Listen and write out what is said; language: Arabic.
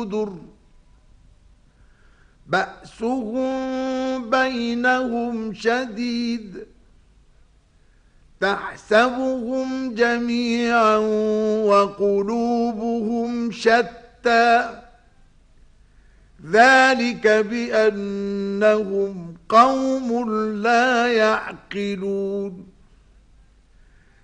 بأسهم بينهم شديد تحسبهم جميعا وقلوبهم شتى ذلك بأنهم قوم لا يعقلون